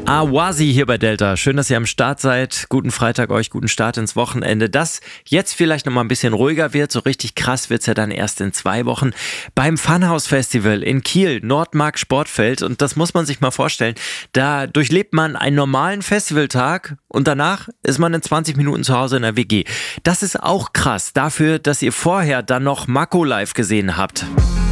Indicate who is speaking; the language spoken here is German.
Speaker 1: Awasi hier bei Delta. Schön, dass ihr am Start seid. Guten Freitag euch, guten Start ins Wochenende. Das jetzt vielleicht noch mal ein bisschen ruhiger wird. So richtig krass wird's ja dann erst in 2 Wochen beim Funhouse Festival in Kiel, Nordmark Sportfeld. Und das muss man sich mal vorstellen. Da durchlebt man einen normalen Festivaltag und danach ist man in 20 Minuten zu Hause in der WG. Das ist auch krass dafür, dass ihr vorher dann noch Mako live gesehen habt.